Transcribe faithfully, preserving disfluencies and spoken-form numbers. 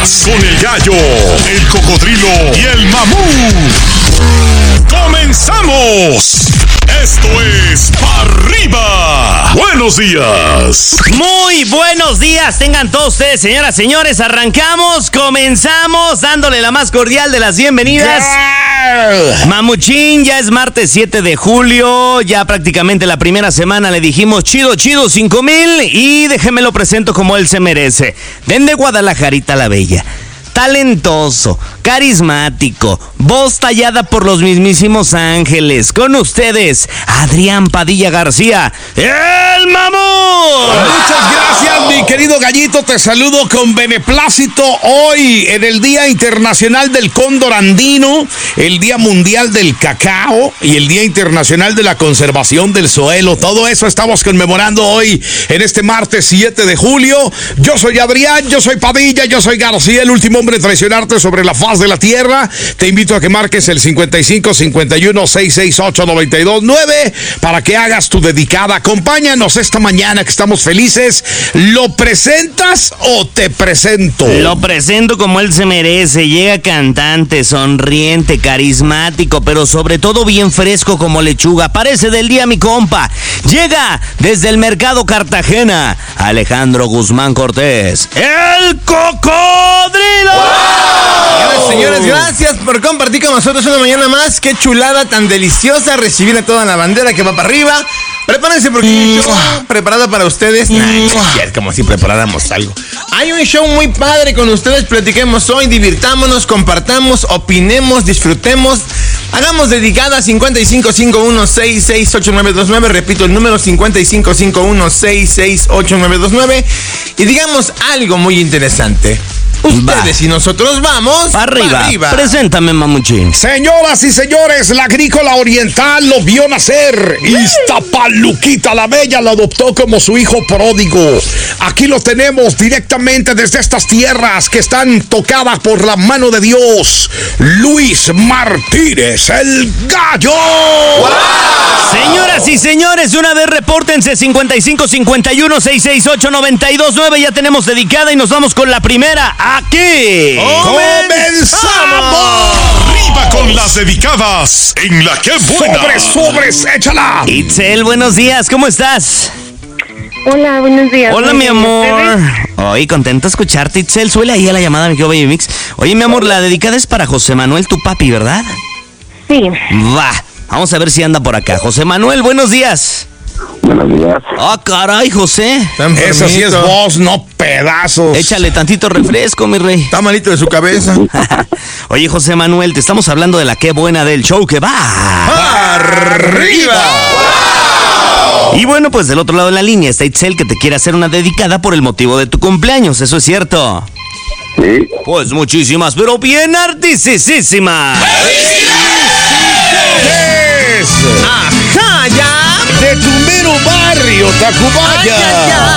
días con el gallo, el cocodrilo y el mamut. ¡Comenzamos! Esto es Pa' Arriba. Buenos días. Muy buenos días tengan todos ustedes, señoras, señores. Arrancamos, comenzamos dándole la más cordial de las bienvenidas. Mamuchín, ya es martes siete de julio. Ya prácticamente la primera semana le dijimos chido, chido, cinco mil. Y déjeme lo presento como él se merece. Desde Guadalajarita la Bella. Talentoso, carismático, voz tallada por los mismísimos ángeles. Con ustedes, Adrián Padilla García, el mamut. Muchas gracias, mi querido gallito. Te saludo con beneplácito hoy en el Día Internacional del Cóndor Andino, el Día Mundial del Cacao y el Día Internacional de la Conservación del Suelo. Todo eso estamos conmemorando hoy en este martes siete de julio. Yo soy Adrián, yo soy Padilla, yo soy García, el último hombre en traicionarte sobre la faz de la tierra. Te invito a que marques el cincuenta y cinco cincuenta y uno seiscientos sesenta y ocho noventa y dos nueve para que hagas tu dedicada. Acompáñanos esta mañana que estamos felices. ¿Lo presentas o te presento? Lo presento como él se merece. Llega cantante, sonriente, carismático, pero sobre todo bien fresco como lechuga. Parece del día mi compa. Llega desde el Mercado Cartagena, Alejandro Guzmán Cortés, el cocodrilo. ¡Wow! Señores, gracias por compartir con nosotros una mañana más. Qué chulada tan deliciosa recibir a toda la bandera que va para arriba. Prepárense porque hay un show preparado para ustedes. Nah, es como si preparáramos algo. Hay un show muy padre con ustedes. Platiquemos hoy, divirtámonos, compartamos, opinemos, disfrutemos. Hagamos dedicada cincuenta y cinco cincuenta y uno sesenta y seis ocho nueve dos nueve. Repito el número cincuenta y cinco cincuenta y uno sesenta y seis ocho nueve dos nueve. Y digamos algo muy interesante. Ustedes Va. y nosotros vamos pa' arriba. Pa' arriba. Preséntame, Mamuchín. Señoras y señores, la agrícola oriental lo vio nacer. Iztapaluquita la Bella lo adoptó como su hijo pródigo. Aquí lo tenemos directamente desde estas tierras que están tocadas por la mano de Dios. Luis Martínez, el gallo. ¡Wow! Señoras y señores, una vez repórtense cincuenta y cinco cincuenta y uno sesenta y seis ocho noventa y dos nueve. Ya tenemos dedicada y nos vamos con la primera. Aquí comenzamos. Arriba con las dedicadas en la que buena. Sobres, sobres, échala. Itzel, buenos días, ¿cómo estás? Hola, buenos días. Hola, mi amor. Oye, contento de escucharte, Itzel. Suele ahí a la llamada, mi querido Baby Mix. Oye, mi amor, la dedicada es para José Manuel, tu papi, ¿verdad? Sí. Va, vamos a ver si anda por acá. José Manuel, buenos días. Buenos días. Ah, caray, José. Eso sí es voz, no pedazos. Échale tantito refresco, mi rey. Está malito de su cabeza. Oye, José Manuel, te estamos hablando de la qué buena del show que va arriba. Y bueno, pues del otro lado de la línea está Itzel, que te quiere hacer una dedicada por el motivo de tu cumpleaños. ¿Eso es cierto? Sí. Pues muchísimas, pero bien artisísimas. ¡Felicidades! ¡Ajá, ya! De tu mero barrio, Tacubaya. Ay, ay,